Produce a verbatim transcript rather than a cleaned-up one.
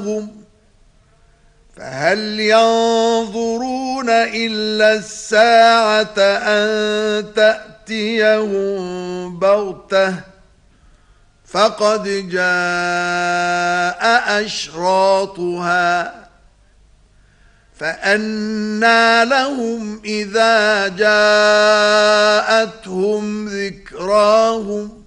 فهل ينظرون إلا الساعة أن تأتيهم بغتة فقد جاء أشراطها فأنى لهم إذا جاءتهم ذكراهم